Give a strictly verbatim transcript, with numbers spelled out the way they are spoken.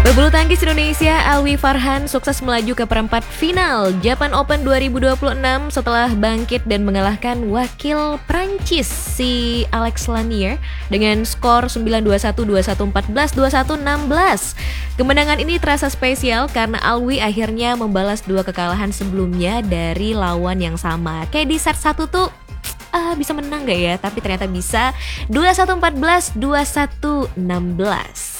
Pebulu tangkis Indonesia Alwi Farhan sukses melaju ke perempat final Japan Open dua ribu dua puluh enam setelah bangkit dan mengalahkan wakil Prancis si Alex Lanier dengan skor sembilan dua satu, dua satu empat belas, dua satu enam belas. Kemenangan ini terasa spesial karena Alwi akhirnya membalas dua kekalahan sebelumnya dari lawan yang sama. Kayak di set satu tuh ah, bisa menang gak ya? Tapi ternyata bisa dua satu empat belas, dua satu enam belas.